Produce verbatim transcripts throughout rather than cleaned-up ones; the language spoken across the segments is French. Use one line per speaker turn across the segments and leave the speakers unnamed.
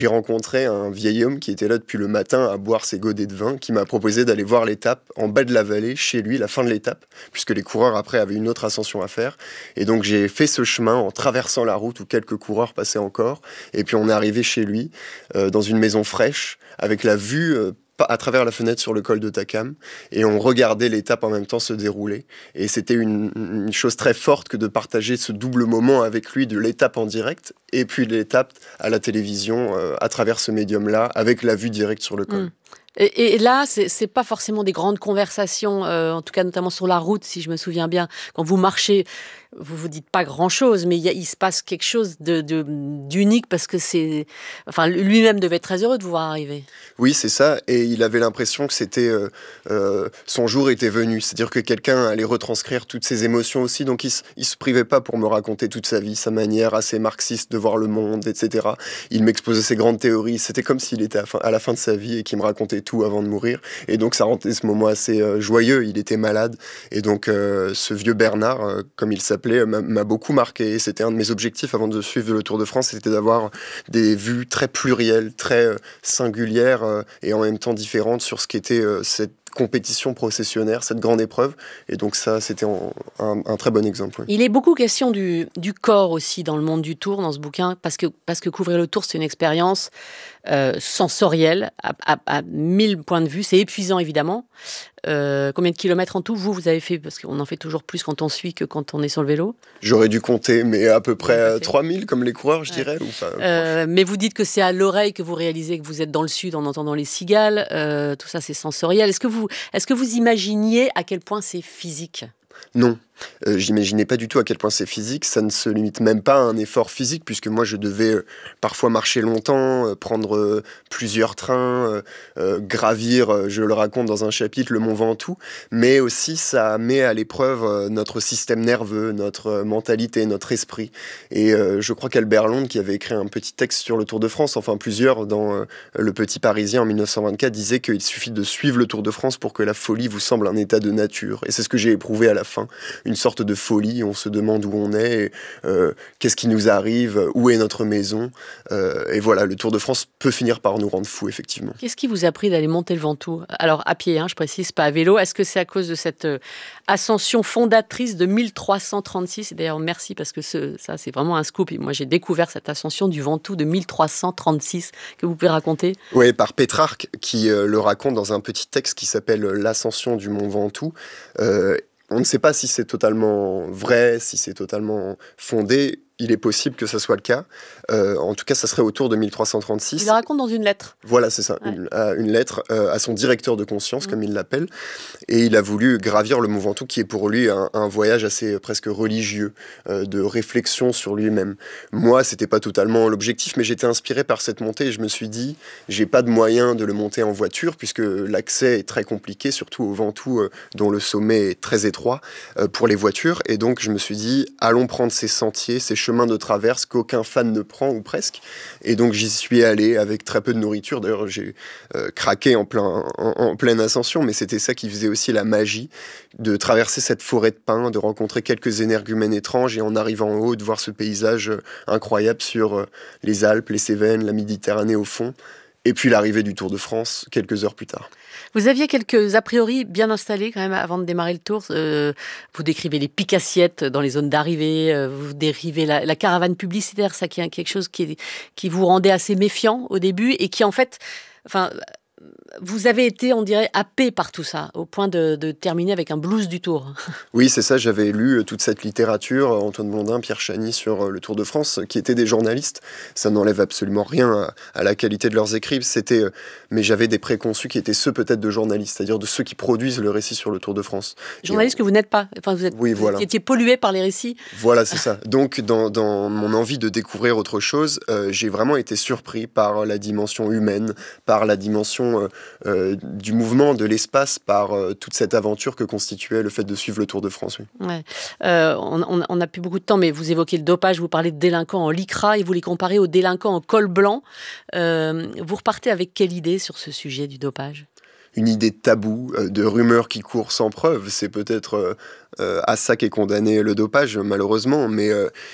J'ai rencontré un vieil homme qui était là depuis le matin à boire ses godets de vin, qui m'a proposé d'aller voir l'étape en bas de la vallée, chez lui, la fin de l'étape, puisque les coureurs après avaient une autre ascension à faire. Et donc j'ai fait ce chemin en traversant la route où quelques coureurs passaient encore. Et puis on est arrivé chez lui, euh, dans une maison fraîche, avec la vue euh, à travers la fenêtre sur le col de Takam, et on regardait l'étape en même temps se dérouler. Et c'était une, une chose très forte que de partager ce double moment avec lui, de l'étape en direct, et puis l'étape à la télévision, euh, à travers ce médium-là, avec la vue directe sur le col.
Mmh. Et, et là, c'est, c'est pas forcément des grandes conversations, euh, en tout cas notamment sur la route, si je me souviens bien. Quand vous marchez, vous vous dites pas grand-chose, mais il, y a, il se passe quelque chose de, de, d'unique parce que c'est... Enfin, lui-même devait être très heureux de vous voir arriver.
Oui, c'est ça, et il avait l'impression que c'était... Euh, euh, son jour était venu, c'est-à-dire que quelqu'un allait retranscrire toutes ses émotions aussi, donc il, il se privait pas pour me raconter toute sa vie, sa manière assez marxiste de voir le monde, et cetera. Il m'exposait ses grandes théories, c'était comme s'il était à, fin, à la fin de sa vie et qu'il me racontait tout avant de mourir, et donc ça rendait ce moment assez euh, joyeux. Il était malade, et donc euh, ce vieux Bernard, euh, comme il s'appelait, m'a, m'a beaucoup marqué. C'était un de mes objectifs avant de suivre le Tour de France, c'était d'avoir des vues très plurielles, très euh, singulières, euh, et en même temps différentes sur ce qu'était euh, cette compétition processionnaire, cette grande épreuve. Et donc ça, c'était en, un, un très bon exemple. Oui.
Il est beaucoup question du, du corps aussi dans le monde du Tour, dans ce bouquin, parce que, parce que couvrir le Tour, c'est une expérience euh, sensorielle, à, à, à mille points de vue. C'est épuisant, évidemment. Euh, combien de kilomètres en tout, vous, vous avez fait? Parce qu'on en fait toujours plus quand on suit que quand on est sur le vélo.
J'aurais dû compter, mais à peu près trois mille, comme les coureurs, je ouais. dirais. Ou enfin,
euh, mais vous dites que c'est à l'oreille que vous réalisez que vous êtes dans le sud en entendant les cigales. Euh, tout ça, c'est sensoriel. Est-ce que vous, est-ce que vous imaginiez à quel point c'est physique?
Non. Euh, j'imaginais pas du tout à quel point c'est physique. Ça ne se limite même pas à un effort physique, puisque moi je devais euh, parfois marcher longtemps, euh, prendre euh, plusieurs trains, euh, euh, gravir, euh, je le raconte dans un chapitre, le Mont Ventoux, mais aussi ça met à l'épreuve euh, notre système nerveux, notre euh, mentalité, notre esprit. Et euh, je crois qu'Albert Londres, qui avait écrit un petit texte sur le Tour de France, enfin plusieurs dans euh, Le Petit Parisien en mille neuf cent vingt-quatre, disait qu'il suffit de suivre le Tour de France pour que la folie vous semble un état de nature. Et c'est ce que j'ai éprouvé à la fin. Une sorte de folie, on se demande où on est, et, euh, qu'est-ce qui nous arrive, où est notre maison, euh, et voilà, le Tour de France peut finir par nous rendre fous, effectivement.
Qu'est-ce qui vous a pris d'aller monter le Ventoux? Alors à pied, hein, je précise, pas à vélo. Est-ce que c'est à cause de cette euh, ascension fondatrice de mille trois cent trente-six? Et d'ailleurs, merci, parce que ce, ça, c'est vraiment un scoop. Et moi, j'ai découvert cette ascension du Ventoux de mille trois cent trente-six, que vous pouvez raconter.
Oui, par Pétrarque, qui euh, le raconte dans un petit texte qui s'appelle « L'ascension du Mont Ventoux euh, ». On ne sait pas si c'est totalement vrai, si c'est totalement fondé. Il est possible que ça soit le cas. Euh, en tout cas, ça serait autour de mille trois cent trente-six.
Il le raconte dans une lettre.
Voilà, c'est ça. Ouais. Une, euh, une lettre euh, à son directeur de conscience, mmh. comme il l'appelle. Et il a voulu gravir le Mont Ventoux, qui est pour lui un, un voyage assez euh, presque religieux, euh, de réflexion sur lui-même. Moi, c'était pas totalement l'objectif, mais j'étais inspiré par cette montée et je me suis dit, j'ai pas de moyen de le monter en voiture, puisque l'accès est très compliqué, surtout au Ventoux, euh, dont le sommet est très étroit euh, pour les voitures. Et donc, je me suis dit, allons prendre ces sentiers, ces chemins de traverse qu'aucun fan ne prend, ou presque. Et donc j'y suis allé avec très peu de nourriture. D'ailleurs, j'ai euh, craqué en, plein, en, en pleine ascension, mais c'était ça qui faisait aussi la magie, de traverser cette forêt de pins, de rencontrer quelques énergumènes étranges, et en arrivant en haut, de voir ce paysage euh, incroyable sur euh, les Alpes, les Cévennes, la Méditerranée au fond. Et puis l'arrivée du Tour de France, quelques heures plus tard.
Vous aviez quelques a priori bien installés quand même avant de démarrer le Tour. Euh, vous décrivez les piques-assiettes dans les zones d'arrivée, euh, vous décrivez la, la caravane publicitaire, ça qui est quelque chose qui, est, qui vous rendait assez méfiant au début et qui en fait... Enfin, vous avez été, on dirait, happé par tout ça, au point de, de terminer avec un blues du Tour.
Oui, c'est ça, j'avais lu toute cette littérature, Antoine Blondin, Pierre Chany sur le Tour de France, qui étaient des journalistes. Ça n'enlève absolument rien à, à la qualité de leurs écrits, c'était, mais j'avais des préconçus qui étaient ceux peut-être de journalistes, c'est-à-dire de ceux qui produisent le récit sur le Tour de France.
Journalistes que vous n'êtes pas, enfin vous êtes,
oui, voilà.
Vous étiez pollué par les récits.
Voilà, c'est ça. Donc, dans, dans mon envie de découvrir autre chose, euh, j'ai vraiment été surpris par la dimension humaine, par la dimension... Euh, euh, du mouvement, de l'espace, par euh, toute cette aventure que constituait le fait de suivre le Tour de France. Oui.
Ouais. Euh, on n'a plus beaucoup de temps, mais vous évoquez le dopage, vous parlez de délinquants en lycra et vous les comparez aux délinquants en col blanc. Euh, vous repartez avec quelle idée sur ce sujet du dopage ?
Une idée de tabou, euh, de rumeurs qui courent sans preuve. C'est peut-être euh, à ça qu'est condamné le dopage, malheureusement, mais... Euh,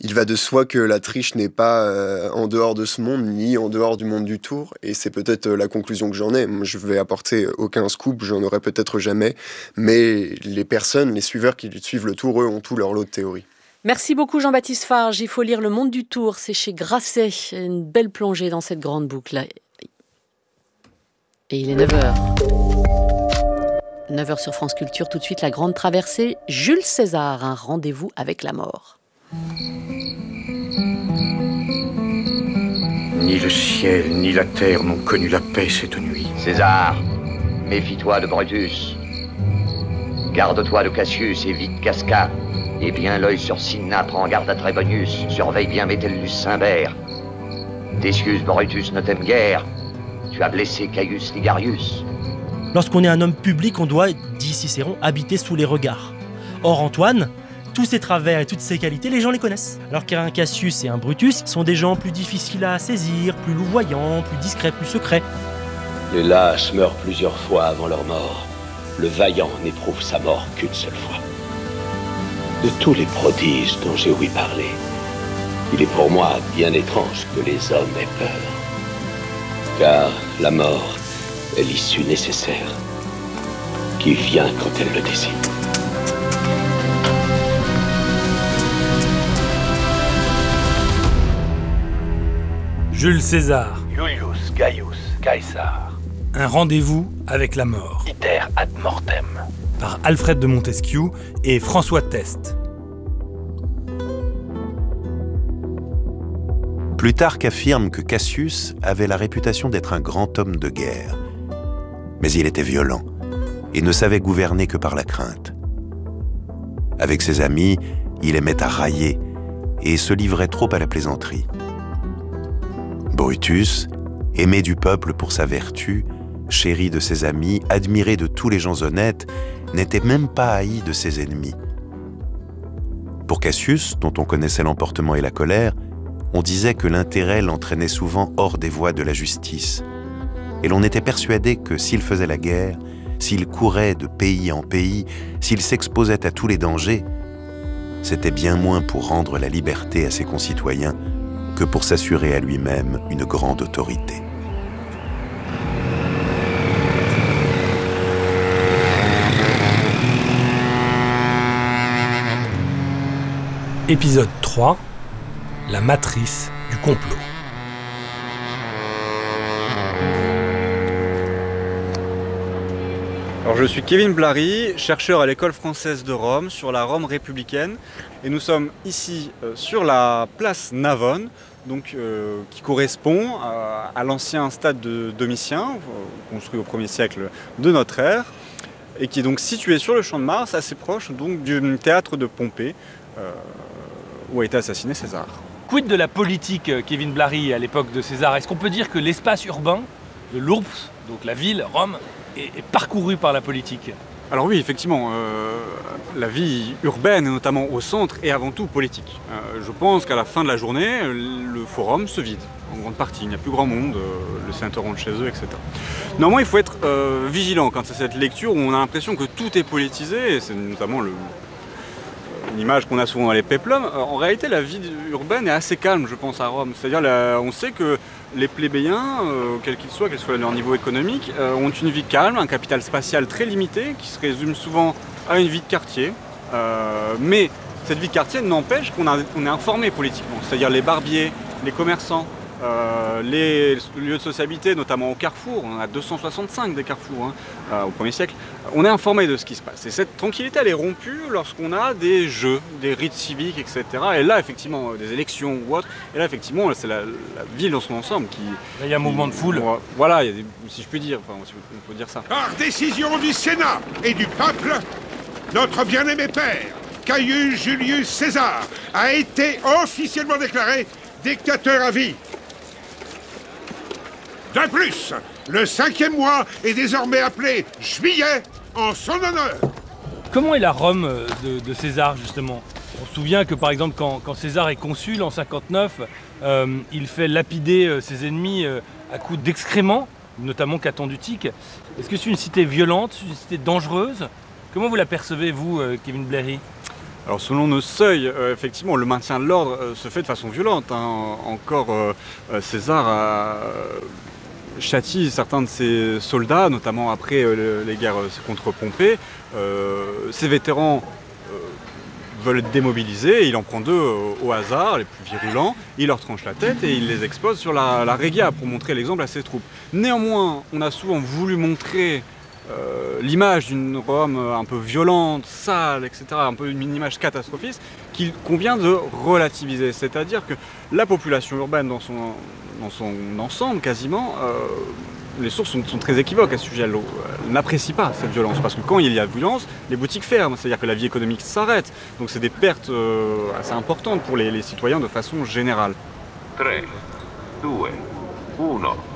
Il va de soi que la triche n'est pas euh, en dehors de ce monde, ni en dehors du monde du tour, et c'est peut-être euh, la conclusion que j'en ai. Moi, je vais apporter aucun scoop, j'en aurai peut-être jamais, mais les personnes, les suiveurs qui suivent le tour, eux, ont tout leur lot de théories.
Merci beaucoup Jean-Baptiste Farge. Il faut lire Le Monde du Tour, c'est chez Grasset. Une belle plongée dans cette grande boucle. Et il est neuf heures. neuf heures sur France Culture, tout de suite la grande traversée. Jules César, un rendez-vous avec la mort.
Ni le ciel, ni la terre n'ont connu la paix cette nuit.
César, méfie-toi de Brutus. Garde-toi de Cassius, évite Casca. Et bien l'œil sur Cinna, prends garde à Trébonius, surveille bien Metellus Cimbert. Decius Brutus ne t'aime guère, tu as blessé Caius Ligarius.
Lorsqu'on est un homme public, on doit, dit Cicéron, habiter sous les regards. Or Antoine, tous ses travers et toutes ses qualités, les gens les connaissent. Alors qu'un Cassius et un Brutus sont des gens plus difficiles à saisir, plus louvoyants, plus discrets, plus secrets.
Les lâches meurent plusieurs fois avant leur mort. Le vaillant n'éprouve sa mort qu'une seule fois. De tous les prodiges dont j'ai ouï parler, il est pour moi bien étrange que les hommes aient peur. Car la mort est l'issue nécessaire, qui vient quand elle le décide.
Jules César.
Julius Gaius Caesar.
Un rendez-vous avec la mort.
Iter ad mortem.
Par Alfred de Montesquieu et François Teste.
Plutarque affirme que Cassius avait la réputation d'être un grand homme de guerre. Mais il était violent et ne savait gouverner que par la crainte. Avec ses amis, il aimait à railler et se livrait trop à la plaisanterie. Brutus, aimé du peuple pour sa vertu, chéri de ses amis, admiré de tous les gens honnêtes, n'était même pas haï de ses ennemis. Pour Cassius, dont on connaissait l'emportement et la colère, on disait que l'intérêt l'entraînait souvent hors des voies de la justice. Et l'on était persuadé que s'il faisait la guerre, s'il courait de pays en pays, s'il s'exposait à tous les dangers, c'était bien moins pour rendre la liberté à ses concitoyens que pour s'assurer à lui-même une grande autorité.
Épisode trois, la matrice du complot.
Alors je suis Kevin Blary, chercheur à l'école française de Rome sur la Rome républicaine, et nous sommes ici euh, sur la place Navone, donc, euh, qui correspond à, à l'ancien stade de Domitien, euh, construit au premier siècle de notre ère, et qui est donc situé sur le champ de Mars, assez proche donc du théâtre de Pompée, euh, où a été assassiné César.
Quid de la politique, Kevin Blary, à l'époque de César? Est-ce qu'on peut dire que l'espace urbain de l'Ourps, donc la ville, Rome, est, est parcouru par la politique?
Alors oui, effectivement, euh, la vie urbaine, notamment au centre, est avant tout politique. Euh, je pense qu'à la fin de la journée, le forum se vide, en grande partie. Il n'y a plus grand monde, euh, les sénateurs rentrent chez eux, et cetera. Néanmoins, il faut être euh, vigilant quand c'est cette lecture où on a l'impression que tout est politisé, et c'est notamment le... une image qu'on a souvent dans les péplums. En réalité, la vie urbaine est assez calme, je pense, à Rome. C'est-à-dire, la, on sait que les plébéiens, euh, quels qu'ils soient, quel soit leur niveau économique, euh, ont une vie calme, un capital spatial très limité, qui se résume souvent à une vie de quartier. Euh, mais cette vie de quartier n'empêche qu'on a, on est informé politiquement. C'est-à-dire les barbiers, les commerçants, Euh, les lieux de sociabilité, notamment au Carrefour, on en a deux cent soixante-cinq des carrefours hein, euh, au premier siècle, on est informé de ce qui se passe. Et cette tranquillité, elle est rompue lorsqu'on a des jeux, des rites civiques, et cetera. Et là, effectivement, des élections ou autres, et là, effectivement, c'est la, la ville dans son ensemble qui...
Là, il y a un mouvement de foule.
Voilà, il y a des, si je puis dire, enfin, si on peut dire ça.
Par décision du Sénat et du peuple, notre bien-aimé père, Caius Julius César, a été officiellement déclaré dictateur à vie. De plus, le cinquième mois est désormais appelé juillet en son honneur.
Comment est la Rome de, de César, justement? On se souvient que, par exemple, quand, quand César est consul en cinquante-neuf, euh, il fait lapider euh, ses ennemis euh, à coups d'excréments, notamment Caton d'Utique. Est-ce que c'est une cité violente, une cité dangereuse? Comment vous la percevez, vous, euh, Kevin Blary?
Alors selon nos seuils, euh, effectivement, le maintien de l'ordre euh, se fait de façon violente. Hein. Encore, euh, César a châtie certains de ses soldats, notamment après euh, les guerres contre Pompée. Euh, ces vétérans euh, veulent être démobilisés, il en prend deux euh, au hasard, les plus virulents, il leur tranche la tête et il les expose sur la, la Regia pour montrer l'exemple à ses troupes. Néanmoins, on a souvent voulu montrer Euh, l'image d'une Rome un peu violente, sale, et cetera, un peu une image catastrophiste, qu'il convient de relativiser. C'est-à-dire que la population urbaine dans son, dans son ensemble, quasiment, euh, les sources sont, sont très équivoques à ce sujet. Elle euh, n'apprécie pas cette violence, parce que quand il y a violence, les boutiques ferment, c'est-à-dire que la vie économique s'arrête. Donc c'est des pertes euh, assez importantes pour les, les citoyens de façon générale.
tre, due, uno.